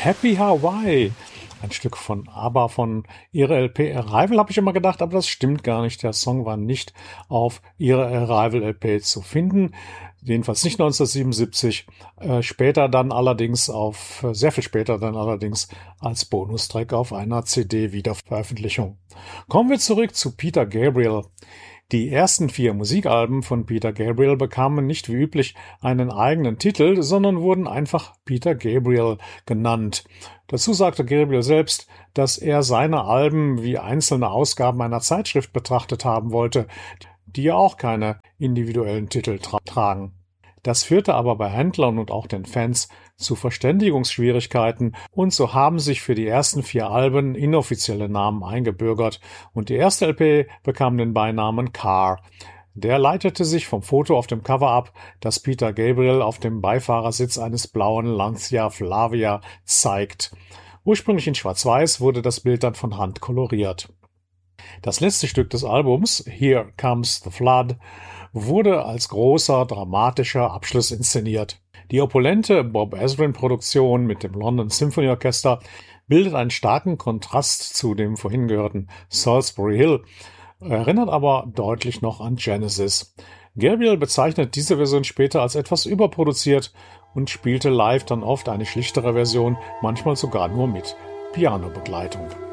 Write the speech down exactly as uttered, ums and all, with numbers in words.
Happy Hawaii. Ein Stück von ABBA von ihrer L P Arrival, habe ich immer gedacht, aber das stimmt gar nicht. Der Song war nicht auf ihrer Arrival-L P zu finden. Jedenfalls nicht neunzehnhundertsiebenundsiebzig. Äh, später dann allerdings auf, sehr viel später dann allerdings als Bonustrack auf einer C D-Wiederveröffentlichung. Kommen wir zurück zu Peter Gabriel. Die ersten vier Musikalben von Peter Gabriel bekamen nicht wie üblich einen eigenen Titel, sondern wurden einfach Peter Gabriel genannt. Dazu sagte Gabriel selbst, dass er seine Alben wie einzelne Ausgaben einer Zeitschrift betrachtet haben wollte, die ja auch keine individuellen Titel tra- tragen. Das führte aber bei Händlern und auch den Fans zu Verständigungsschwierigkeiten und so haben sich für die ersten vier Alben inoffizielle Namen eingebürgert und die erste L P bekam den Beinamen Car. Der leitete sich vom Foto auf dem Cover ab, das Peter Gabriel auf dem Beifahrersitz eines blauen Lancia Flavia zeigt. Ursprünglich in Schwarz-Weiß wurde das Bild dann von Hand koloriert. Das letzte Stück des Albums, Here Comes the Flood, wurde als großer, dramatischer Abschluss inszeniert. Die opulente Bob Ezrin-Produktion mit dem London Symphony Orchester bildet einen starken Kontrast zu dem vorhin gehörten Salisbury Hill, erinnert aber deutlich noch an Genesis. Gabriel bezeichnet diese Version später als etwas überproduziert und spielte live dann oft eine schlichtere Version, manchmal sogar nur mit Pianobegleitung.